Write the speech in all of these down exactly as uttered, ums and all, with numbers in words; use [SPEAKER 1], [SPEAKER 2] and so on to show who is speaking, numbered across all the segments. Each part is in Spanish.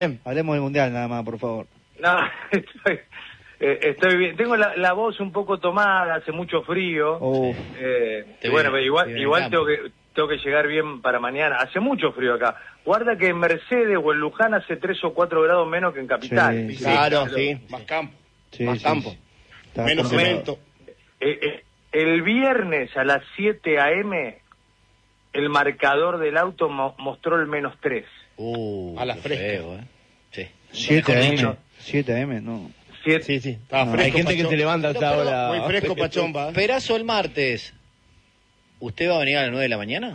[SPEAKER 1] Hablemos del Mundial nada más, por favor.
[SPEAKER 2] No, estoy, eh, estoy bien. Tengo la, la voz un poco tomada, hace mucho frío.
[SPEAKER 1] Oh.
[SPEAKER 2] Eh, y bueno, pero igual, igual tengo que tengo que llegar bien para mañana. Hace mucho frío acá. Guarda que en Mercedes o en Luján hace tres o cuatro grados menos que en Capital.
[SPEAKER 1] Sí,
[SPEAKER 3] Sí, claro, sí, más campo,
[SPEAKER 1] Sí,
[SPEAKER 3] más
[SPEAKER 1] sí,
[SPEAKER 3] campo,
[SPEAKER 1] Está
[SPEAKER 3] menos
[SPEAKER 1] complicado.
[SPEAKER 3] cemento.
[SPEAKER 2] Eh, eh, el viernes a las siete a eme el marcador del auto mo mostró el menos tres.
[SPEAKER 4] Uh,
[SPEAKER 3] A la
[SPEAKER 4] qué
[SPEAKER 3] fresca.
[SPEAKER 4] feo, ¿eh? Sí.
[SPEAKER 1] siete
[SPEAKER 4] Mejor
[SPEAKER 1] a eme,
[SPEAKER 4] dicho.
[SPEAKER 1] siete a eme, no.
[SPEAKER 2] Siete.
[SPEAKER 3] Sí, sí, estaba
[SPEAKER 1] No,
[SPEAKER 3] fresco.
[SPEAKER 5] Hay gente que
[SPEAKER 3] Pachón.
[SPEAKER 5] se levanta a esta
[SPEAKER 4] Pero,
[SPEAKER 5] hora.
[SPEAKER 3] Muy fresco, Pachomba. ¿eh?
[SPEAKER 4] Perazo el martes. ¿Usted va a venir a las nueve de la mañana?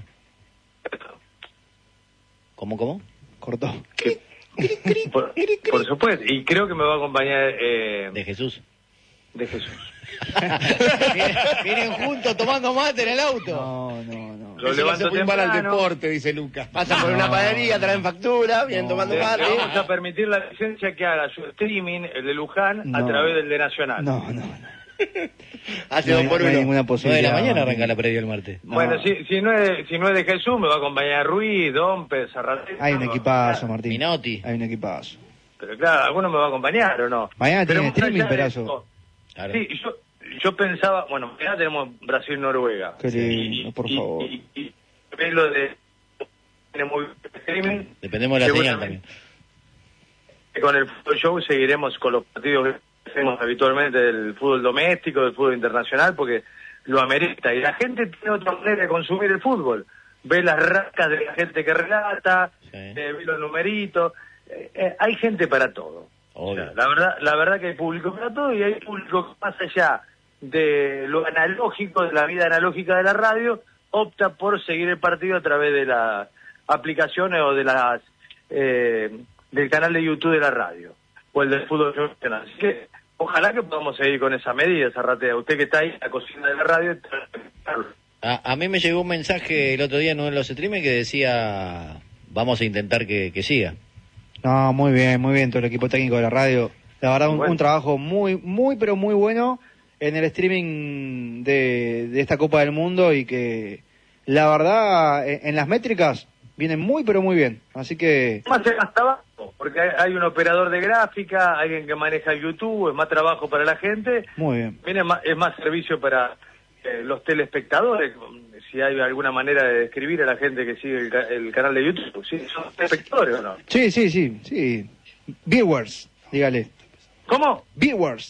[SPEAKER 4] ¿Cómo, cómo?
[SPEAKER 1] Cortó.
[SPEAKER 2] Por, por supuesto. Y creo que me va a acompañar eh,
[SPEAKER 4] De Jesús.
[SPEAKER 2] de Jesús.
[SPEAKER 4] Vienen, vienen juntos tomando mate en el auto.
[SPEAKER 1] No, no, no.
[SPEAKER 2] Lo
[SPEAKER 3] Eso
[SPEAKER 2] levanto
[SPEAKER 3] hace muy mal al
[SPEAKER 2] temprano.
[SPEAKER 3] deporte, dice Lucas.
[SPEAKER 5] Pasan por una panadería, traen factura, vienen
[SPEAKER 1] No.
[SPEAKER 5] tomando
[SPEAKER 2] Le, le
[SPEAKER 5] mate.
[SPEAKER 2] vamos a permitir la licencia que haga su streaming, el de Luján, a
[SPEAKER 1] No.
[SPEAKER 2] través del de Nacional.
[SPEAKER 1] No, no, no.
[SPEAKER 5] Hace
[SPEAKER 1] No
[SPEAKER 5] dos
[SPEAKER 1] hay,
[SPEAKER 5] por
[SPEAKER 1] no hay
[SPEAKER 5] uno.
[SPEAKER 1] ninguna
[SPEAKER 4] nueve de
[SPEAKER 1] posibilidad.
[SPEAKER 4] la mañana
[SPEAKER 1] Martín.
[SPEAKER 4] arranca la previa el martes.
[SPEAKER 1] No.
[SPEAKER 2] Bueno, si, si, no es, si no es de Jesús, me va a acompañar Ruiz, Dompe, Zarratea.
[SPEAKER 1] Hay un equipazo, Martín.
[SPEAKER 4] Minotti.
[SPEAKER 1] Hay un equipazo.
[SPEAKER 2] Pero claro, alguno me va a acompañar o no.
[SPEAKER 1] Mañana
[SPEAKER 2] Pero
[SPEAKER 1] tiene
[SPEAKER 2] más
[SPEAKER 1] streaming,
[SPEAKER 2] allá de
[SPEAKER 1] Perazo.
[SPEAKER 2] eso,
[SPEAKER 4] Claro.
[SPEAKER 2] Sí, yo, yo pensaba, bueno, mañana tenemos Brasil-Noruega.
[SPEAKER 1] Qué lindo, por favor.
[SPEAKER 2] Y, y, y, y lo de tiene muy streaming.
[SPEAKER 4] Dependemos de la señal
[SPEAKER 2] Seguramente
[SPEAKER 4] también.
[SPEAKER 2] Con el fútbol show seguiremos con los partidos que hacemos habitualmente del fútbol doméstico, del fútbol internacional, porque lo amerita. Y la gente tiene otra manera de consumir el fútbol. Ve las rascas de la gente que relata,
[SPEAKER 4] Sí.
[SPEAKER 2] eh, ve los numeritos. Eh, eh, hay gente para todo. O
[SPEAKER 4] Obvio.
[SPEAKER 2] sea, la verdad, la verdad que hay público para todo y hay público que más allá de lo analógico, de la vida analógica de la radio, opta por seguir el partido a través de las aplicaciones o de las eh, del canal de YouTube de la radio o el del fútbol profesional. Así que ojalá que podamos seguir con esa medida, Zarratea. Usted que está ahí en la cocina de la radio.
[SPEAKER 4] A, a mí me llegó un mensaje el otro día en uno de los streamers que decía, vamos a intentar que, que siga.
[SPEAKER 1] No, muy bien, muy bien todo el equipo técnico de la radio. La verdad, un,
[SPEAKER 2] Bueno.
[SPEAKER 1] un trabajo muy, muy, pero muy bueno en el streaming de, de esta Copa del Mundo y que, la verdad, en, en las métricas vienen muy, pero muy bien. Así que,
[SPEAKER 2] Más hasta abajo, porque hay, hay un operador de gráfica, alguien que maneja el YouTube, es más trabajo para la gente.
[SPEAKER 1] muy bien.
[SPEAKER 2] Viene más, es más servicio para eh, los telespectadores, si hay alguna manera de describir a la gente que sigue el, ca- el canal de YouTube. ¿Sí? ¿Son telespectadores o no?
[SPEAKER 1] Sí, sí, sí, sí. Viewers, dígale.
[SPEAKER 2] ¿Cómo?
[SPEAKER 1] Viewers.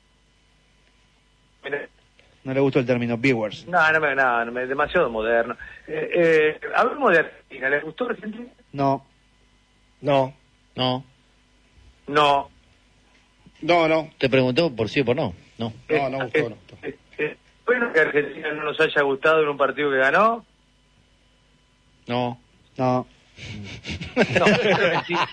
[SPEAKER 2] Mire,
[SPEAKER 1] No le gustó el término, viewers.
[SPEAKER 2] no, no me, no, no me- demasiado moderno. Eh, eh, hablemos de Argentina. ¿Les gustó Argentina?
[SPEAKER 1] No.
[SPEAKER 5] No.
[SPEAKER 4] No.
[SPEAKER 2] No.
[SPEAKER 3] No, no,
[SPEAKER 4] ¿Te preguntó por sí o por no? No.
[SPEAKER 3] no, no gustó, no gustó.
[SPEAKER 2] Eh, eh, bueno que Argentina no nos haya gustado en un partido que ganó.
[SPEAKER 4] No.
[SPEAKER 1] No.
[SPEAKER 2] No, creo que sí.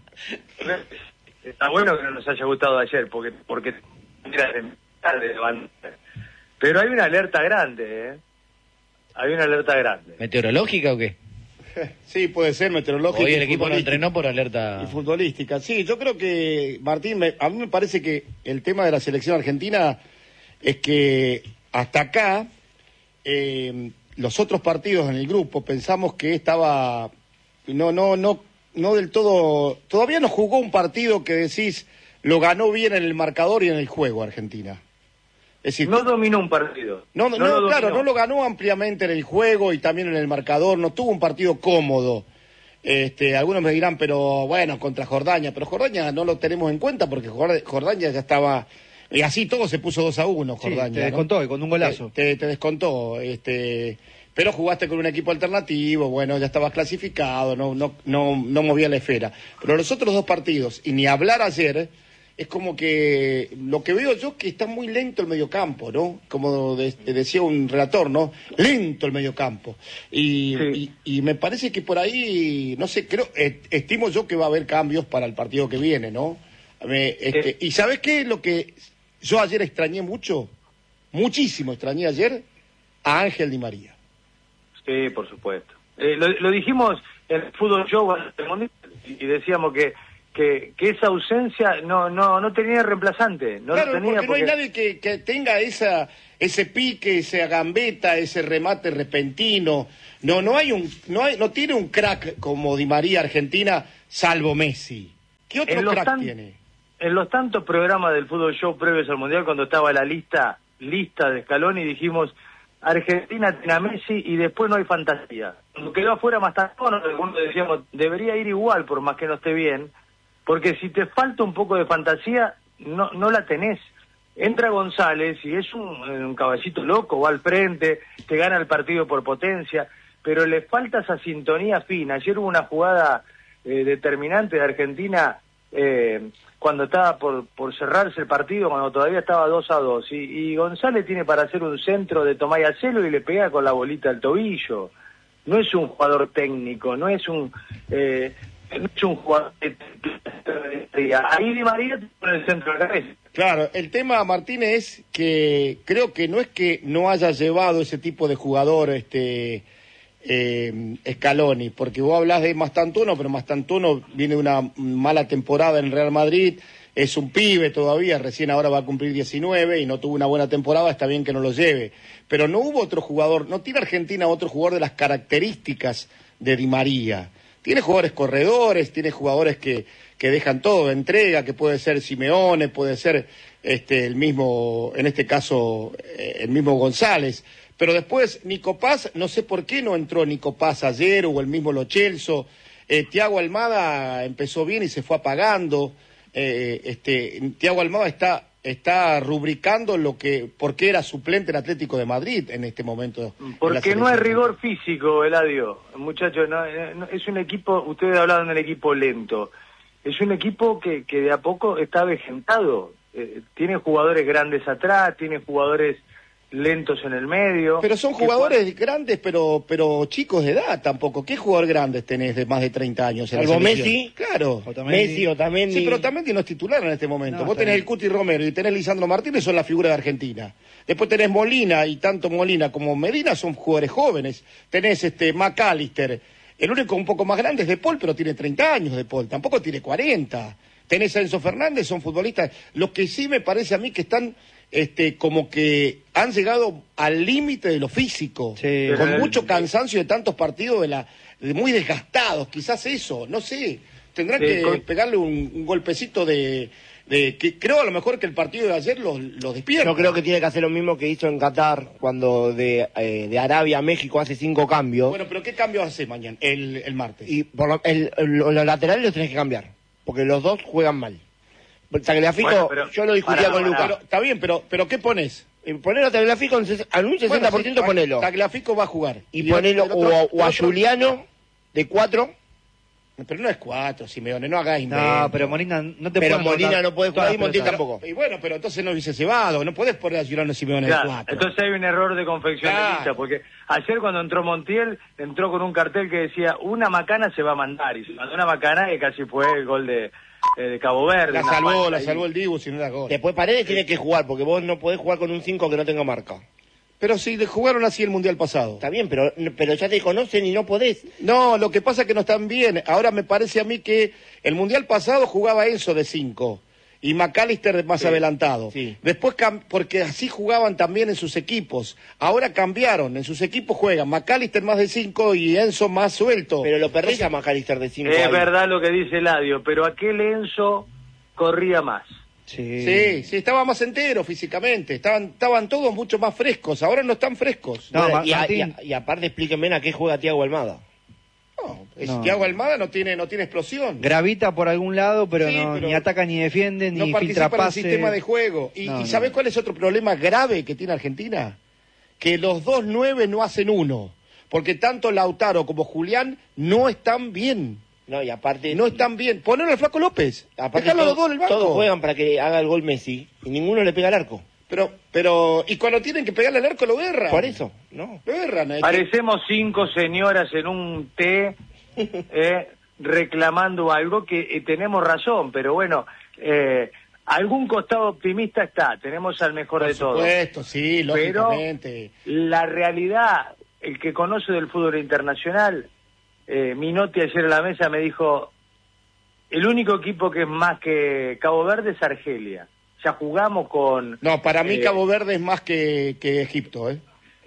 [SPEAKER 2] Está bueno que no nos haya gustado ayer, porque porque era de tarde de levantar. Pero hay una alerta grande, ¿eh? Hay una alerta grande.
[SPEAKER 4] ¿Meteorológica o qué?
[SPEAKER 3] Sí, puede ser meteorológico.
[SPEAKER 4] Hoy el
[SPEAKER 3] y
[SPEAKER 4] equipo no
[SPEAKER 3] futbolístico.
[SPEAKER 4] entrenó por alerta.
[SPEAKER 3] Y futbolística. Sí, yo creo que, Martín, me- a mí me parece que el tema de la selección argentina es que hasta acá, eh, los otros partidos en el grupo, pensamos que estaba, no, no, no, no del todo, todavía no jugó un partido que decís, lo ganó bien en el marcador y en el juego Argentina. Es decir,
[SPEAKER 2] No dominó un partido.
[SPEAKER 3] no, no,
[SPEAKER 2] lo
[SPEAKER 3] no,
[SPEAKER 2] dominó.
[SPEAKER 3] claro, no lo ganó ampliamente en el juego y también en el marcador, no tuvo un partido cómodo. Este, algunos me dirán, pero bueno, contra Jordania, pero Jordania no lo tenemos en cuenta porque Jord- Jordania ya estaba, y así todo se puso dos a uno,
[SPEAKER 1] Sí,
[SPEAKER 3] Jordania.
[SPEAKER 1] te
[SPEAKER 3] ¿no?
[SPEAKER 1] descontó y con un golazo.
[SPEAKER 3] Te, te- te descontó, este, pero jugaste con un equipo alternativo, bueno, ya estabas clasificado, no, no, no, no movía la esfera. Pero los otros dos partidos, y ni hablar ayer, es como que lo que veo yo que está muy lento el mediocampo, ¿no? Como de- decía un relator, ¿no? Lento el mediocampo. Y,
[SPEAKER 2] Sí.
[SPEAKER 3] y, y me parece que por ahí, no sé, creo, eh, estimo yo que va a haber cambios para el partido que viene, ¿no? Me- este,
[SPEAKER 2] Eh.
[SPEAKER 3] y ¿sabes qué? Lo que yo ayer extrañé mucho, muchísimo extrañé ayer, a Ángel Di María.
[SPEAKER 2] Sí, por supuesto. Eh, lo, lo dijimos en el Fútbol Show antes del Mundial, y decíamos que, que, que esa ausencia no, no, no tenía reemplazante. No
[SPEAKER 3] Claro,
[SPEAKER 2] lo tenía
[SPEAKER 3] porque no hay nadie que, que tenga esa, ese pique, esa gambeta, ese remate repentino. No, no hay un, no hay, no tiene un crack como Di María Argentina, salvo Messi. ¿Qué otro
[SPEAKER 2] En los
[SPEAKER 3] crack
[SPEAKER 2] tan-
[SPEAKER 3] tiene?
[SPEAKER 2] En los tantos programas del Fútbol Show previos al Mundial, cuando estaba la lista lista de Scaloni, dijimos, Argentina tiene a Messi y después no hay fantasía. Cuando quedó afuera Mastantuono, algunos decíamos, debería ir igual por más que no esté bien, porque si te falta un poco de fantasía, no, no la tenés. Entra González y es un, un caballito loco, va al frente, te gana el partido por potencia, pero le falta esa sintonía fina. Ayer hubo una jugada eh, determinante de Argentina eh, cuando estaba por, por cerrarse el partido, cuando todavía estaba dos a dos, y, y González tiene para hacer un centro de Tomás Celo y le pega con la bolita al tobillo. No es un jugador técnico, no es un... Eh, no es un jugador de, ahí Di María te pone el centro de la cabeza.
[SPEAKER 3] Claro, el tema, Martínez, es que creo que no es que no haya llevado ese tipo de jugador este eh, Scaloni, porque vos hablás de Mastantuono, pero Mastantuono viene de una mala temporada en el Real Madrid, es un pibe todavía, recién ahora va a cumplir diecinueve y no tuvo una buena temporada, está bien que no lo lleve, pero no hubo otro jugador, no tiene Argentina otro jugador de las características de Di María. Tiene jugadores corredores, tiene jugadores que, que dejan todo, entrega, que puede ser Simeone, puede ser este el mismo, en este caso, eh, el mismo González. Pero después, Nico Paz, no sé por qué no entró Nico Paz ayer, o el mismo Lo Celso. Eh, Thiago Almada empezó bien y se fue apagando. Eh, este, Thiago Almada está, está rubricando lo que, por qué era suplente en Atlético de Madrid en este momento.
[SPEAKER 2] Porque no hay rigor físico, Eladio. Muchachos, no, no, es un equipo, ustedes hablaron del equipo lento. Es un equipo que, que de a poco está avejentado. Eh, tiene jugadores grandes atrás, tiene jugadores lentos en el medio.
[SPEAKER 3] Pero son jugadores grandes, pero pero chicos de edad tampoco. ¿Qué jugador grandes tenés de más de treinta años en la
[SPEAKER 5] Salvo
[SPEAKER 3] selección?
[SPEAKER 5] Messi.
[SPEAKER 3] Claro.
[SPEAKER 5] Messi, Otamendi.
[SPEAKER 3] Sí, pero Otamendi no es titular en este momento.
[SPEAKER 1] No,
[SPEAKER 3] Vos
[SPEAKER 1] está
[SPEAKER 3] tenés
[SPEAKER 1] bien.
[SPEAKER 3] el Cuti Romero y tenés Lisandro Martínez, son la figura de Argentina. Después tenés Molina, y tanto Molina como Medina son jugadores jóvenes. Tenés este McAllister. El único un poco más grande es De Paul, pero tiene treinta años De Paul, tampoco tiene cuarenta. Tenés a Enzo Fernández, son futbolistas. Lo que sí me parece a mí que están este como que han llegado al límite de lo físico,
[SPEAKER 1] Sí.
[SPEAKER 3] con
[SPEAKER 2] Pero-
[SPEAKER 3] mucho cansancio de tantos partidos de la de muy desgastados, quizás eso, no sé. Tendrán
[SPEAKER 2] Sí,
[SPEAKER 3] que
[SPEAKER 2] con-
[SPEAKER 3] pegarle un, un golpecito de, de que creo a lo mejor que el partido de ayer los, los despierta.
[SPEAKER 5] Yo creo que tiene que hacer lo mismo que hizo en Qatar, cuando de, eh, de Arabia a México hace cinco cambios.
[SPEAKER 3] Bueno, pero ¿qué cambios hace mañana, el, el martes?
[SPEAKER 5] Y por lo- el- el- los laterales los tenés que cambiar, porque los dos juegan mal. Tagliafico,
[SPEAKER 2] Bueno, pero-
[SPEAKER 5] yo lo discutía
[SPEAKER 2] pará,
[SPEAKER 5] con
[SPEAKER 2] pará.
[SPEAKER 5] Lucas.
[SPEAKER 3] Pero, está bien, pero pero ¿qué pones?
[SPEAKER 5] Y ponelo a Tagliafico en ses- en un sesenta por ciento,
[SPEAKER 3] Bueno, sí,
[SPEAKER 5] ponelo.
[SPEAKER 3] Tagliafico va a jugar.
[SPEAKER 5] Y
[SPEAKER 3] el-
[SPEAKER 5] ponelo
[SPEAKER 3] el otro-
[SPEAKER 5] o, a-
[SPEAKER 3] el
[SPEAKER 5] o a
[SPEAKER 3] otro-
[SPEAKER 5] Juliano de cuatro.
[SPEAKER 3] Pero no es cuatro, Simeone, no hagáis
[SPEAKER 1] No, pero Molina no te
[SPEAKER 5] Pero
[SPEAKER 1] puede
[SPEAKER 5] Molina
[SPEAKER 1] anotar
[SPEAKER 5] no puede
[SPEAKER 1] todas
[SPEAKER 5] jugar y
[SPEAKER 1] las
[SPEAKER 5] Montiel
[SPEAKER 1] pelotas.
[SPEAKER 5] tampoco.
[SPEAKER 3] Y bueno, pero entonces no hubiese llevado, no podés poner a Giuliano Simeone de
[SPEAKER 2] Claro,
[SPEAKER 3] cuatro.
[SPEAKER 2] entonces hay un error de confección de
[SPEAKER 3] Claro.
[SPEAKER 2] lista, porque ayer cuando entró Montiel, entró con un cartel que decía, una macana se va a mandar, y se mandó una macana que casi fue el gol de, eh, de Cabo Verde.
[SPEAKER 3] La
[SPEAKER 2] una
[SPEAKER 3] salvó,
[SPEAKER 2] falta
[SPEAKER 3] la
[SPEAKER 2] ahí.
[SPEAKER 3] salvó el Dibu, si no era gol.
[SPEAKER 5] Después Paredes tiene que jugar, porque vos no podés jugar con un cinco que no tenga marca.
[SPEAKER 3] Pero si le jugaron así el Mundial pasado.
[SPEAKER 5] Está bien, pero, pero ya te conocen y no podés.
[SPEAKER 3] No, lo que pasa es que no están bien. Ahora me parece a mí que el Mundial pasado jugaba Enzo de cinco y McAllister más
[SPEAKER 5] Sí,
[SPEAKER 3] adelantado.
[SPEAKER 5] sí.
[SPEAKER 3] Después, cam- porque así jugaban también en sus equipos. Ahora cambiaron, en sus equipos juegan McAllister más de cinco y Enzo más suelto.
[SPEAKER 5] Pero lo perdés a McAllister de cinco.
[SPEAKER 2] Es
[SPEAKER 5] ahí.
[SPEAKER 2] verdad lo que dice Eladio, pero aquel Enzo corría más.
[SPEAKER 1] Sí.
[SPEAKER 3] Sí, sí, estaba más entero físicamente, estaban, estaban todos mucho más frescos, ahora no están frescos.
[SPEAKER 1] No,
[SPEAKER 5] Bueno,
[SPEAKER 1] Ma-
[SPEAKER 5] y, a-
[SPEAKER 1] Martín-
[SPEAKER 5] y a- y aparte explíquenme a qué juega Thiago Almada.
[SPEAKER 3] No, es-
[SPEAKER 1] No.
[SPEAKER 3] Thiago Almada no tiene, no tiene explosión.
[SPEAKER 1] Gravita por algún lado, pero,
[SPEAKER 3] Sí,
[SPEAKER 1] no,
[SPEAKER 3] pero
[SPEAKER 1] ni ataca ni defiende,
[SPEAKER 3] No
[SPEAKER 1] ni
[SPEAKER 3] participa
[SPEAKER 1] filtra
[SPEAKER 3] en el
[SPEAKER 1] pase.
[SPEAKER 3] sistema de juego. ¿Y,
[SPEAKER 1] No,
[SPEAKER 3] y
[SPEAKER 1] no.
[SPEAKER 3] ¿sabés cuál es otro problema grave que tiene Argentina? Que los dos nueve no hacen uno. Porque tanto Lautaro como Julián no están bien.
[SPEAKER 5] No, y aparte...
[SPEAKER 3] No están bien. Ponelo al Flaco López.
[SPEAKER 5] aparte
[SPEAKER 3] Dejalo a los
[SPEAKER 5] todo-
[SPEAKER 3] dos en el banco.
[SPEAKER 5] todos juegan para que haga el gol Messi y ninguno le pega al arco.
[SPEAKER 3] Pero, pero, y cuando tienen que pegarle al arco lo erran.
[SPEAKER 5] Por eso, ¿no?
[SPEAKER 3] Lo erran. eh.
[SPEAKER 2] Parecemos cinco señoras en un té eh, reclamando algo que eh, tenemos razón, pero bueno, eh, algún costado optimista está, tenemos al mejor
[SPEAKER 3] Por
[SPEAKER 2] de todos.
[SPEAKER 3] supuesto, sí,
[SPEAKER 2] Pero
[SPEAKER 3] lógicamente.
[SPEAKER 2] la realidad, el que conoce del fútbol internacional, eh, Minotti ayer en la mesa me dijo, el único equipo que es más que Cabo Verde es Argelia. Ya jugamos con...
[SPEAKER 3] No, para mí
[SPEAKER 2] eh,
[SPEAKER 3] Cabo Verde es más que, que Egipto, ¿eh?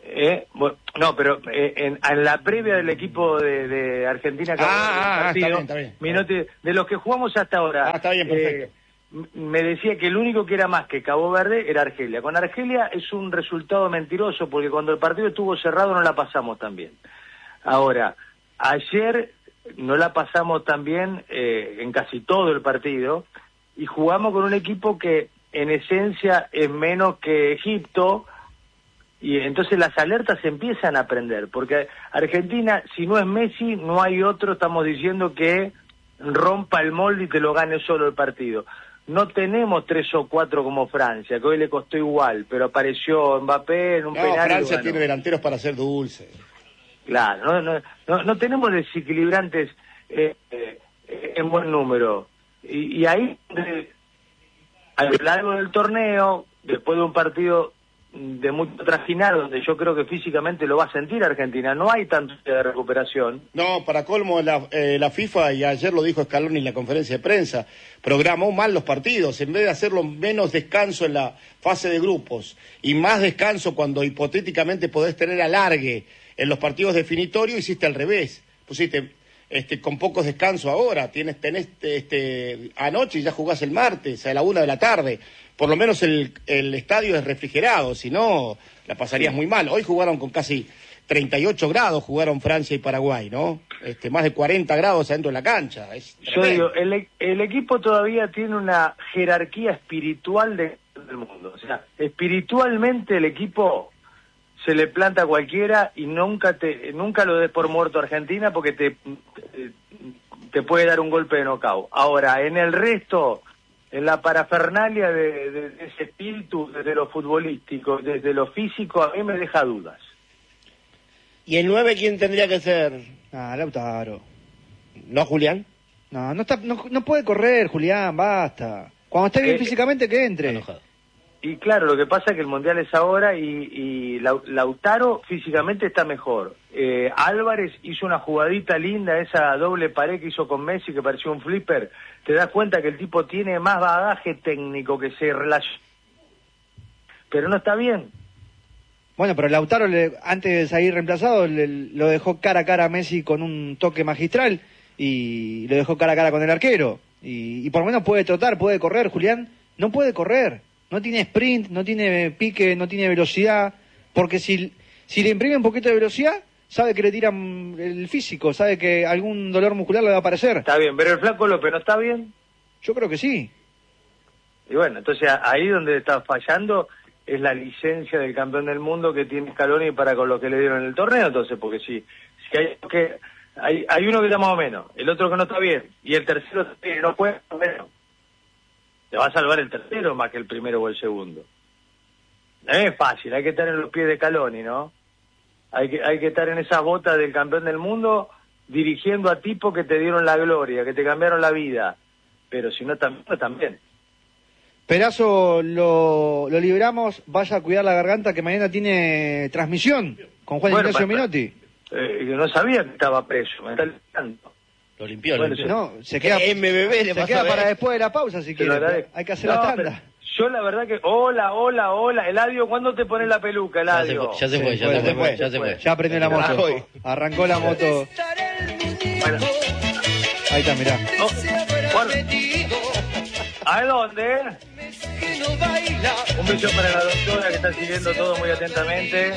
[SPEAKER 2] Eh, bueno, no, pero eh, en, en la previa del equipo de, de Argentina, que
[SPEAKER 3] ah, ah,
[SPEAKER 2] partido,
[SPEAKER 3] está bien, está bien.
[SPEAKER 2] Minotti, de los que jugamos hasta ahora,
[SPEAKER 3] Ah, está bien, perfecto.
[SPEAKER 2] eh, m- me decía que el único que era más que Cabo Verde era Argelia. Con Argelia es un resultado mentiroso porque cuando el partido estuvo cerrado no la pasamos tan bien. Ahora, ayer no la pasamos tan bien eh, en casi todo el partido y jugamos con un equipo que en esencia es menos que Egipto. Y entonces las alertas se empiezan a prender, porque Argentina, si no es Messi, no hay otro, estamos diciendo, que rompa el molde y te lo gane solo el partido. No tenemos tres o cuatro como Francia, que hoy le costó igual, pero apareció Mbappé en un
[SPEAKER 3] No,
[SPEAKER 2] penal. y lo
[SPEAKER 3] Francia
[SPEAKER 2] ganó.
[SPEAKER 3] tiene delanteros para ser dulce.
[SPEAKER 2] Claro, no, no, no, no tenemos desequilibrantes eh, eh, en buen número. Y, y ahí, eh, a lo largo del torneo, después de un partido de mucho trajinar, donde yo creo que físicamente lo va a sentir Argentina, no hay tanto de recuperación.
[SPEAKER 3] No, para colmo, la, eh, la FIFA, y ayer lo dijo Scaloni en la conferencia de prensa, programó mal los partidos. En vez de hacerlo menos descanso en la fase de grupos y más descanso cuando hipotéticamente podés tener alargue en los partidos definitorios, hiciste al revés. Pusiste este, con pocos descansos ahora. Tienes, tenés este, anoche y ya jugás el martes a la una de la tarde. Por lo menos el, el estadio es refrigerado, si no, la pasarías muy mal. Hoy jugaron con casi treinta y ocho grados, jugaron Francia y Paraguay, ¿no? Este, más de cuarenta grados adentro de la cancha. Es
[SPEAKER 2] Yo digo, el, e- el equipo todavía tiene una jerarquía espiritual de, del mundo. O sea, espiritualmente el equipo se le planta a cualquiera y nunca te nunca lo des por muerto a Argentina porque te, te, te puede dar un golpe de knockout. Ahora, en el resto, en la parafernalia de, de, de ese espíritu, desde lo futbolístico, desde lo físico, a mí me deja dudas.
[SPEAKER 5] ¿Y el nueve quién tendría que ser?
[SPEAKER 1] Ah, Lautaro.
[SPEAKER 5] ¿No, Julián?
[SPEAKER 1] No, no, está, no, no puede correr, Julián, basta. Cuando esté bien
[SPEAKER 2] Eh,
[SPEAKER 1] físicamente, que entre.
[SPEAKER 4] Enojado.
[SPEAKER 2] Y claro, lo que pasa es que el Mundial es ahora y, y Lau- Lautaro físicamente está mejor. Eh, Álvarez hizo una jugadita linda, esa doble pared que hizo con Messi que pareció un flipper. Te das cuenta que el tipo tiene más bagaje técnico que se relaciona. Pero no está bien.
[SPEAKER 1] Bueno, pero Lautaro, le, antes de salir reemplazado, le- lo dejó cara a cara a Messi con un toque magistral y lo dejó cara a cara con el arquero. Y, y por lo menos puede trotar, puede correr, Julián. No puede correr. No tiene sprint, no tiene pique, no tiene velocidad. Porque si, si le imprime un poquito de velocidad, sabe que le tiran el físico, sabe que algún dolor muscular le va a aparecer.
[SPEAKER 2] Está bien, pero el Flaco López no está bien.
[SPEAKER 1] Yo creo que sí.
[SPEAKER 2] Y bueno, entonces ahí donde está fallando es la licencia del campeón del mundo que tiene Scaloni para con lo que le dieron en el torneo. Entonces, porque si, si hay que hay, hay uno que está más o menos, el otro que no está bien, y el tercero que no puede, bueno, te va a salvar el tercero más que el primero o el segundo. No es fácil, hay que estar en los pies de Scaloni, ¿no? Hay que, hay que estar en esas botas del campeón del mundo dirigiendo a tipos que te dieron la gloria, que te cambiaron la vida. Pero si no, también, no también.
[SPEAKER 1] Perazo, lo, lo liberamos, vaya a cuidar la garganta que mañana tiene transmisión con Juan
[SPEAKER 2] Bueno,
[SPEAKER 1] Ignacio
[SPEAKER 2] pa-
[SPEAKER 1] Minotti.
[SPEAKER 2] Eh, yo no sabía que estaba preso, me está ligando.
[SPEAKER 4] Lo limpió, lo
[SPEAKER 2] Bueno,
[SPEAKER 4] limpió.
[SPEAKER 1] No, se queda,
[SPEAKER 5] M B B le
[SPEAKER 1] se
[SPEAKER 5] pasa
[SPEAKER 1] queda
[SPEAKER 5] a ver.
[SPEAKER 1] para después de la pausa si
[SPEAKER 2] Te lo
[SPEAKER 1] quiere.
[SPEAKER 2] agradezco.
[SPEAKER 1] Hay que hacer
[SPEAKER 2] No,
[SPEAKER 1] la
[SPEAKER 2] pero
[SPEAKER 1] tanda.
[SPEAKER 2] yo la verdad que... Hola, hola, hola. Eladio, ¿cuándo te pones la peluca,
[SPEAKER 4] Ya se
[SPEAKER 2] Eladio?
[SPEAKER 4] fue, ya se
[SPEAKER 1] Se
[SPEAKER 4] fue, ya
[SPEAKER 1] fue,
[SPEAKER 4] se
[SPEAKER 1] se
[SPEAKER 4] fue,
[SPEAKER 1] fue.
[SPEAKER 4] ya se fue.
[SPEAKER 1] Ya prendió la moto.
[SPEAKER 5] Rajoy.
[SPEAKER 1] Arrancó la moto.
[SPEAKER 2] Bueno,
[SPEAKER 1] Ahí está, mirá.
[SPEAKER 2] no, bueno. ¿A dónde? Un beso para la doctora que está siguiendo todo muy atentamente.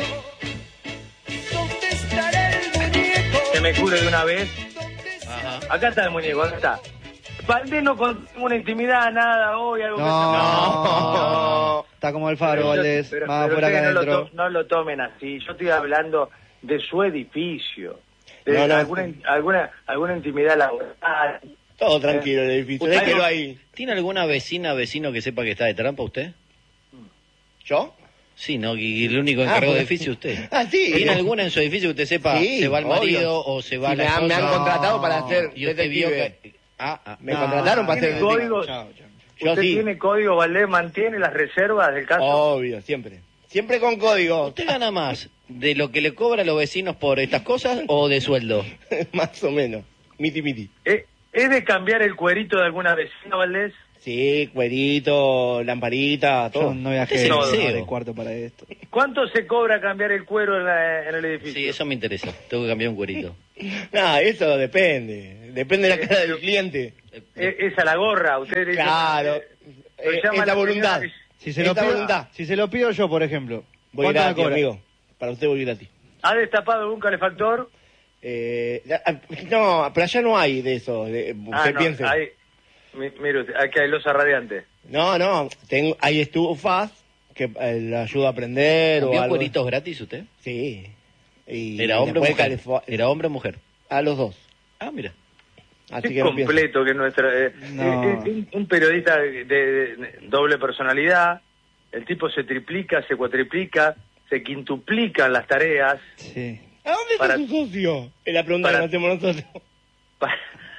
[SPEAKER 2] Que me cure de una vez.
[SPEAKER 4] Ajá.
[SPEAKER 2] Acá está el muñeco, acá está. Valdés no con una intimidad, nada, hoy algo que
[SPEAKER 1] No,
[SPEAKER 2] No.
[SPEAKER 1] está como el faro,
[SPEAKER 2] Pero yo-
[SPEAKER 1] Valdés.
[SPEAKER 2] pero-
[SPEAKER 1] Más
[SPEAKER 2] pero
[SPEAKER 1] por acá
[SPEAKER 2] ustedes no lo,
[SPEAKER 1] adentro.
[SPEAKER 2] to- no lo tomen así. Yo estoy hablando de su edificio, de
[SPEAKER 5] No, no.
[SPEAKER 2] alguna alguna alguna intimidad laboral.
[SPEAKER 5] Todo tranquilo en el edificio,
[SPEAKER 2] Usted-
[SPEAKER 5] déjelo ahí.
[SPEAKER 4] ¿Tiene alguna vecina, vecino que sepa que está de trampa usted?
[SPEAKER 5] ¿Yo?
[SPEAKER 4] Sí, ¿no? Y el único
[SPEAKER 5] Ah,
[SPEAKER 4] encargado de
[SPEAKER 5] porque-
[SPEAKER 4] edificio usted.
[SPEAKER 5] Ah, sí.
[SPEAKER 4] ¿Tiene alguna en su edificio que usted sepa
[SPEAKER 5] Sí,
[SPEAKER 4] se va el
[SPEAKER 5] obvio.
[SPEAKER 4] marido o se va
[SPEAKER 5] Sí,
[SPEAKER 4] la
[SPEAKER 5] me, han, me han
[SPEAKER 4] esposa?
[SPEAKER 5] contratado para hacer
[SPEAKER 4] Y usted vio
[SPEAKER 5] detective.
[SPEAKER 4] que... Ah, ah.
[SPEAKER 5] Me
[SPEAKER 1] No,
[SPEAKER 5] contrataron para
[SPEAKER 2] ¿tiene
[SPEAKER 5] hacer detective.
[SPEAKER 2] código?
[SPEAKER 1] Chao, chao.
[SPEAKER 5] Yo
[SPEAKER 2] ¿Usted
[SPEAKER 5] sí.
[SPEAKER 2] tiene código, Valdés? ¿Mantiene las reservas del caso?
[SPEAKER 5] Obvio, siempre. Siempre con código.
[SPEAKER 4] ¿Usted gana más de lo que le cobra a los vecinos por estas cosas o de sueldo?
[SPEAKER 5] Más o menos. Miti miti.
[SPEAKER 2] Eh, ¿Es de cambiar el cuerito de alguna vecina, Valdés?
[SPEAKER 5] Sí, cuerito, lamparita, todo.
[SPEAKER 1] Yo no viajé
[SPEAKER 4] Ese
[SPEAKER 1] no,
[SPEAKER 4] deseo.
[SPEAKER 1] de cuarto para esto.
[SPEAKER 2] ¿Cuánto se cobra cambiar el cuero en, la- en el edificio?
[SPEAKER 4] Sí, eso me interesa. Tengo que cambiar un cuerito.
[SPEAKER 5] No, eso depende. Depende de la cara del cliente.
[SPEAKER 2] ¿Es, es a la gorra? Ustedes dicen-
[SPEAKER 5] Claro.
[SPEAKER 2] lo
[SPEAKER 5] Eh,
[SPEAKER 2] llaman
[SPEAKER 5] es la
[SPEAKER 2] a
[SPEAKER 5] voluntad.
[SPEAKER 2] señora-
[SPEAKER 1] Si se, lo
[SPEAKER 5] Esta
[SPEAKER 1] pido,
[SPEAKER 5] voluntad.
[SPEAKER 1] si se lo pido yo, por ejemplo,
[SPEAKER 5] Voy
[SPEAKER 1] ¿cuánto me
[SPEAKER 5] gratis,
[SPEAKER 1] cobra?
[SPEAKER 5] amigo. Para usted voy gratis.
[SPEAKER 2] ¿Ha destapado algún calefactor?
[SPEAKER 5] Eh, ah, no, pero allá no hay de eso. De, usted
[SPEAKER 2] Ah, no,
[SPEAKER 5] piense.
[SPEAKER 2] hay, mi- mire usted, aquí hay losa radiante.
[SPEAKER 5] No, no, tengo, hay estufas que eh, le ayuda a prender o
[SPEAKER 4] ¿Cambió
[SPEAKER 5] algo.
[SPEAKER 4] cueritos gratis usted?
[SPEAKER 5] Sí. Y
[SPEAKER 4] ¿Era hombre o
[SPEAKER 5] después
[SPEAKER 4] mujer?
[SPEAKER 5] calefo-
[SPEAKER 4] ¿Era hombre o mujer?
[SPEAKER 5] A los dos.
[SPEAKER 4] Ah, mira.
[SPEAKER 5] Así
[SPEAKER 2] Qué
[SPEAKER 5] que no piense.
[SPEAKER 2] completo que es nuestra... eh,
[SPEAKER 1] No.
[SPEAKER 2] eh, eh, un, un periodista de, de- de doble personalidad, el tipo se triplica, se cuatriplica, se quintuplican las tareas
[SPEAKER 1] Sí.
[SPEAKER 5] ¿A dónde
[SPEAKER 2] Para-
[SPEAKER 5] está su socio? Es la pregunta
[SPEAKER 2] para-
[SPEAKER 5] que nos hacemos nosotros.
[SPEAKER 2] para,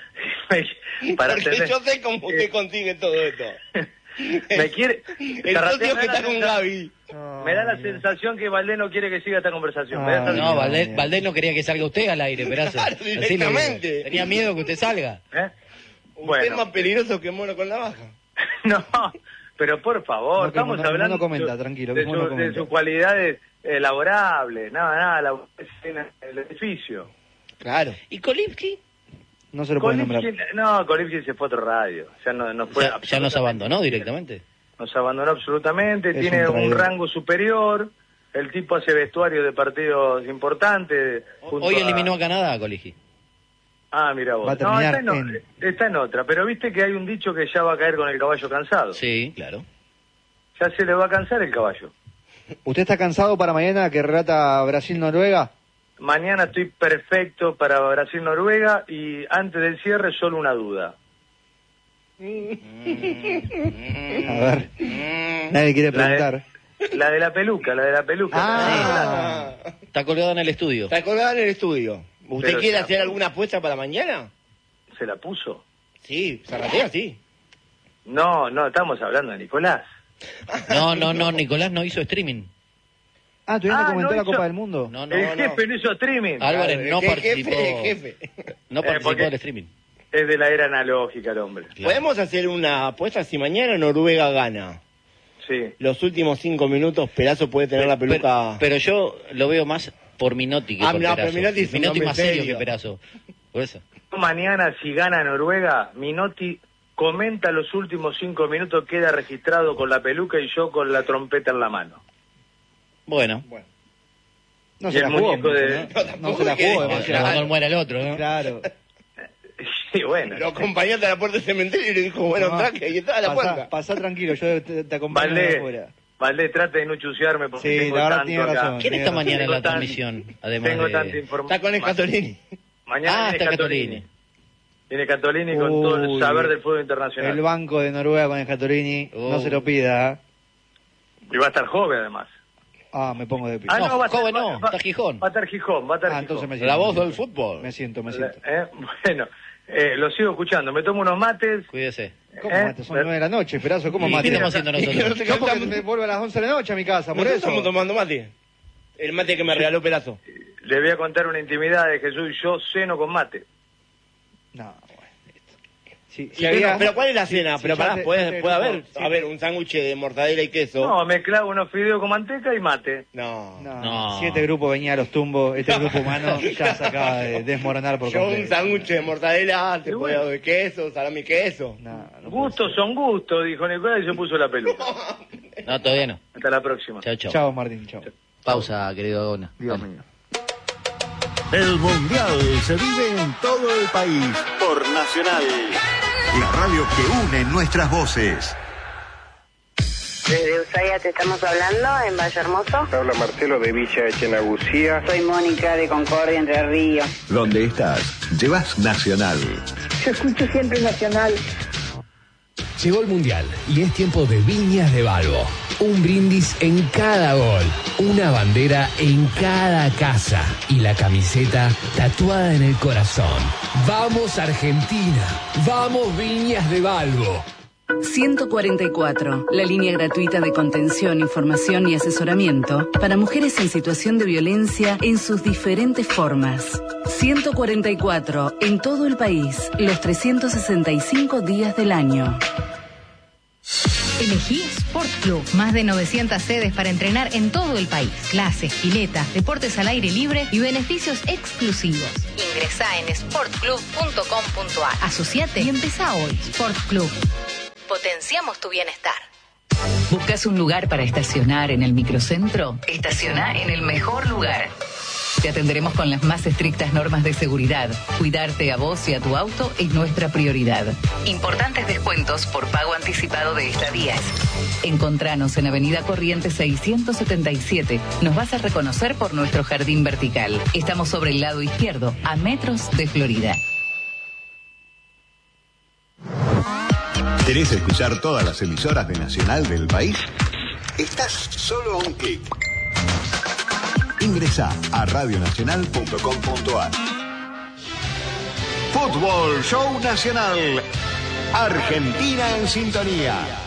[SPEAKER 2] para
[SPEAKER 5] Porque
[SPEAKER 2] tener-
[SPEAKER 5] yo sé cómo usted
[SPEAKER 2] eh,
[SPEAKER 5] consigue todo esto.
[SPEAKER 2] me quiere...
[SPEAKER 5] El
[SPEAKER 2] Carratea,
[SPEAKER 5] socio
[SPEAKER 2] me
[SPEAKER 5] que
[SPEAKER 2] da
[SPEAKER 5] está
[SPEAKER 2] la
[SPEAKER 5] con
[SPEAKER 2] sensa-
[SPEAKER 5] Gaby.
[SPEAKER 2] Me da la sensación que Valdés no quiere que siga esta conversación. Me da esa
[SPEAKER 1] Ay,
[SPEAKER 4] No,
[SPEAKER 2] sensación.
[SPEAKER 4] Valdés,
[SPEAKER 1] no.
[SPEAKER 4] Valdés no quería que salga usted al aire, Perazo.
[SPEAKER 5] Claro,
[SPEAKER 4] Decile,
[SPEAKER 5] directamente.
[SPEAKER 4] tenía miedo que usted salga.
[SPEAKER 2] ¿Eh?
[SPEAKER 5] Usted
[SPEAKER 2] Bueno.
[SPEAKER 5] es más peligroso que mono con la baja.
[SPEAKER 2] No, pero por favor,
[SPEAKER 1] No,
[SPEAKER 2] estamos
[SPEAKER 1] no, no
[SPEAKER 2] hablando
[SPEAKER 1] comenta,
[SPEAKER 2] de-
[SPEAKER 1] tranquilo,
[SPEAKER 2] de,
[SPEAKER 1] que
[SPEAKER 2] su-
[SPEAKER 1] no
[SPEAKER 2] de
[SPEAKER 1] comenta.
[SPEAKER 2] sus cualidades eh, laborables, nada, nada, la, en el edificio.
[SPEAKER 5] Claro.
[SPEAKER 4] ¿Y Kolipski?
[SPEAKER 1] No se lo puede nombrar.
[SPEAKER 2] Kolipkin- no, Kolipkin se fue a otro radio, ya no, no fue
[SPEAKER 4] Ya, ya nos
[SPEAKER 2] absolutamente-
[SPEAKER 4] abandonó directamente.
[SPEAKER 2] Nos abandonó absolutamente,
[SPEAKER 1] Es
[SPEAKER 2] tiene
[SPEAKER 1] un
[SPEAKER 2] un,
[SPEAKER 1] traidor.
[SPEAKER 2] rango superior, el tipo hace vestuario de partidos importantes. junto
[SPEAKER 4] Hoy
[SPEAKER 2] a-
[SPEAKER 4] eliminó a Canadá, Coligi.
[SPEAKER 2] Ah, mira vos.
[SPEAKER 1] Va a
[SPEAKER 2] No,
[SPEAKER 1] terminar
[SPEAKER 2] está en, o-
[SPEAKER 1] en-
[SPEAKER 2] está en otra, pero viste que hay un dicho que ya va a caer con el caballo cansado.
[SPEAKER 4] Sí, claro.
[SPEAKER 2] Ya se le va a cansar el caballo.
[SPEAKER 1] ¿Usted está cansado para mañana que relata Brasil-Noruega?
[SPEAKER 2] Mañana estoy perfecto para Brasil-Noruega y antes del cierre solo una duda.
[SPEAKER 1] A ver, nadie quiere
[SPEAKER 2] La de-
[SPEAKER 1] preguntar.
[SPEAKER 2] La de la peluca, la de la peluca.
[SPEAKER 5] Ah.
[SPEAKER 4] Está colgado en el estudio.
[SPEAKER 5] ¿Está colgada en el estudio? ¿Usted
[SPEAKER 2] Pero
[SPEAKER 5] quiere
[SPEAKER 2] ya-
[SPEAKER 5] hacer alguna apuesta para mañana?
[SPEAKER 2] ¿Se la puso?
[SPEAKER 5] Sí, Zarratea, sí.
[SPEAKER 2] No, no, estamos hablando de Nicolás.
[SPEAKER 4] No, no, no, Nicolás no hizo streaming.
[SPEAKER 1] Ah, ¿todavía
[SPEAKER 2] Ah,
[SPEAKER 1] no comentó
[SPEAKER 2] no
[SPEAKER 1] la
[SPEAKER 2] hizo-
[SPEAKER 1] Copa del Mundo?
[SPEAKER 4] No, no,
[SPEAKER 2] el
[SPEAKER 4] no.
[SPEAKER 2] jefe no hizo streaming.
[SPEAKER 4] Álvarez
[SPEAKER 5] Claro,
[SPEAKER 4] no
[SPEAKER 5] ¿qué
[SPEAKER 4] participó.
[SPEAKER 5] jefe, jefe?
[SPEAKER 4] No
[SPEAKER 2] Eh,
[SPEAKER 4] participó
[SPEAKER 2] porque-
[SPEAKER 4] del streaming.
[SPEAKER 2] Es de la era analógica el hombre.
[SPEAKER 4] Claro.
[SPEAKER 5] ¿Podemos hacer una apuesta si mañana Noruega gana?
[SPEAKER 2] Sí.
[SPEAKER 5] Los últimos cinco minutos, Perazo puede tener la peluca...
[SPEAKER 4] Pero, pero yo lo veo más por Minotti que
[SPEAKER 5] Ah,
[SPEAKER 4] por
[SPEAKER 5] no,
[SPEAKER 4] Perazo.
[SPEAKER 5] pero Minotti es un
[SPEAKER 4] Minotti
[SPEAKER 5] hombre
[SPEAKER 4] más serio
[SPEAKER 5] serio.
[SPEAKER 4] que Perazo. Por eso.
[SPEAKER 2] Mañana, si gana Noruega, Minotti comenta los últimos cinco minutos, queda registrado con la peluca y yo con la trompeta en la mano.
[SPEAKER 4] Bueno.
[SPEAKER 1] No
[SPEAKER 2] Y
[SPEAKER 1] se
[SPEAKER 2] el
[SPEAKER 1] la jugó
[SPEAKER 2] muñeco
[SPEAKER 1] mucho,
[SPEAKER 2] de-
[SPEAKER 1] ¿no?
[SPEAKER 5] No, tampoco
[SPEAKER 1] No se la
[SPEAKER 5] que-
[SPEAKER 1] jugó
[SPEAKER 5] no,
[SPEAKER 1] demasiado.
[SPEAKER 4] Cuando él muera el otro, ¿no?
[SPEAKER 1] Claro.
[SPEAKER 2] Sí, bueno.
[SPEAKER 5] Lo acompañó hasta la puerta del cementerio y le dijo, bueno,
[SPEAKER 1] No.
[SPEAKER 5] traje, ahí está la
[SPEAKER 1] Pasá-
[SPEAKER 5] puerta.
[SPEAKER 1] Pasá tranquilo, yo te, te acompaño de
[SPEAKER 2] Valdés,
[SPEAKER 1] afuera.
[SPEAKER 2] Valdés, trate de no chusearme porque
[SPEAKER 1] Sí,
[SPEAKER 2] tengo
[SPEAKER 1] la verdad
[SPEAKER 2] tanto
[SPEAKER 1] tiene
[SPEAKER 2] acá.
[SPEAKER 1] razón.
[SPEAKER 4] ¿Quién
[SPEAKER 1] Tiene
[SPEAKER 4] está
[SPEAKER 1] razón.
[SPEAKER 4] mañana en
[SPEAKER 2] Tengo
[SPEAKER 4] la
[SPEAKER 2] tan-
[SPEAKER 4] transmisión? Además
[SPEAKER 2] Tengo
[SPEAKER 4] de...
[SPEAKER 2] tanta información.
[SPEAKER 5] Está con el Catolini.
[SPEAKER 2] Mañana
[SPEAKER 4] Ah,
[SPEAKER 2] viene
[SPEAKER 4] está
[SPEAKER 2] Catolini.
[SPEAKER 4] Catolini.
[SPEAKER 2] Viene Catolini con todo el
[SPEAKER 1] Uy,
[SPEAKER 2] saber del fútbol internacional.
[SPEAKER 1] El banco de Noruega con el Jatorini, no
[SPEAKER 4] Oh.
[SPEAKER 1] se lo pida. ¿eh?
[SPEAKER 2] Y va a estar joven además.
[SPEAKER 1] Ah, me pongo de pie.
[SPEAKER 2] Ah,
[SPEAKER 4] No,
[SPEAKER 2] va a estar-
[SPEAKER 4] joven no,
[SPEAKER 2] va- va-
[SPEAKER 4] está Gijón.
[SPEAKER 2] Va a estar Gijón, va a estar
[SPEAKER 1] Ah,
[SPEAKER 2] Gijón.
[SPEAKER 1] entonces me siento.
[SPEAKER 5] La
[SPEAKER 1] me
[SPEAKER 5] voz
[SPEAKER 1] siento.
[SPEAKER 5] del fútbol.
[SPEAKER 1] Me siento, me siento.
[SPEAKER 2] Eh, Bueno, eh, lo sigo escuchando. Me tomo unos mates.
[SPEAKER 4] Cuídese.
[SPEAKER 1] ¿Cómo
[SPEAKER 2] ¿Eh?
[SPEAKER 1] mate? Son nueve de la noche, Perazo, ¿cómo
[SPEAKER 4] ¿Y
[SPEAKER 1] mate?
[SPEAKER 4] qué estamos haciendo nosotros?
[SPEAKER 1] No, porque me vuelvo a las once de la noche a mi casa, por
[SPEAKER 5] Nosotros
[SPEAKER 1] eso.
[SPEAKER 5] estamos tomando mate. El mate que me regaló Perazo.
[SPEAKER 2] Le voy a contar una intimidad de Jesús. Yo ceno con mate.
[SPEAKER 1] No, bueno, listo. Sí,
[SPEAKER 5] Y
[SPEAKER 1] si
[SPEAKER 5] pero,
[SPEAKER 1] había-
[SPEAKER 5] pero ¿cuál es la
[SPEAKER 1] si-
[SPEAKER 5] cena?
[SPEAKER 1] si
[SPEAKER 5] pero
[SPEAKER 1] ya
[SPEAKER 5] pará,
[SPEAKER 1] te-
[SPEAKER 5] puede,
[SPEAKER 1] te-
[SPEAKER 5] puede
[SPEAKER 1] no,
[SPEAKER 5] haber,
[SPEAKER 1] sí.
[SPEAKER 5] a ver, un sándwich de mortadela y queso.
[SPEAKER 2] No, me clavo unos fideos con manteca y mate.
[SPEAKER 5] No.
[SPEAKER 1] No,
[SPEAKER 4] No.
[SPEAKER 1] si este grupo venía a los tumbos, este grupo humano ya se acaba de desmoronar por
[SPEAKER 5] Yo un
[SPEAKER 1] completo.
[SPEAKER 5] sándwich de mortadela, te
[SPEAKER 2] Y
[SPEAKER 5] puedo
[SPEAKER 2] bueno.
[SPEAKER 5] de queso, salami y queso.
[SPEAKER 1] No, no puede
[SPEAKER 2] Gustos son gustos, dijo Nicolás y se puso la peluca.
[SPEAKER 4] No, todavía no.
[SPEAKER 2] Hasta la próxima.
[SPEAKER 4] Chao,
[SPEAKER 1] ser.
[SPEAKER 4] chao.
[SPEAKER 1] Chao, Martín, chao.
[SPEAKER 4] Pausa, querido Agona.
[SPEAKER 2] Dios
[SPEAKER 4] Dale.
[SPEAKER 2] mío.
[SPEAKER 6] El Mundial se vive en todo el país por Nacional, la radio que une nuestras voces.
[SPEAKER 7] Desde Ushuaia te estamos hablando, en Valle Hermoso.
[SPEAKER 8] Habla Marcelo de Villa Echenagucía.
[SPEAKER 7] Soy Mónica de Concordia, Entre Ríos.
[SPEAKER 6] Donde estás, llevas Nacional.
[SPEAKER 7] Yo escucho siempre Nacional.
[SPEAKER 9] Llegó el Mundial y es tiempo de Viñas de Balbo. Un brindis en cada gol, una bandera en cada casa y la camiseta tatuada en el corazón. ¡Vamos Argentina! ¡Vamos Viñas de Balbo!
[SPEAKER 10] ciento cuarenta y cuatro, la línea gratuita de contención, información y asesoramiento para mujeres en situación de violencia en sus diferentes formas. ciento cuarenta y cuatro, en todo el país, los trescientos sesenta y cinco días del año.
[SPEAKER 11] Elegí Sport Club. Más de novecientas sedes para entrenar en todo el país. Clases, piletas, deportes al aire libre y beneficios exclusivos. Ingresá en sport club punto com punto a r. Asociate y empezá hoy. Sport Club. Potenciamos tu bienestar.
[SPEAKER 12] ¿Buscas un lugar para estacionar en el microcentro? Estaciona en el mejor lugar. Te atenderemos con las más estrictas normas de seguridad. Cuidarte a vos y a tu auto es nuestra prioridad. Importantes descuentos por pago anticipado de estadías. Encontranos en Avenida Corrientes seiscientos setenta y siete. Nos vas a reconocer por nuestro jardín vertical. Estamos sobre el lado izquierdo, a metros de Florida.
[SPEAKER 6] ¿Querés escuchar todas las emisoras de Nacional del país? Estás solo a un clic. Ingresá a radio nacional punto com punto a r. Fútbol Show Nacional. Argentina en sintonía.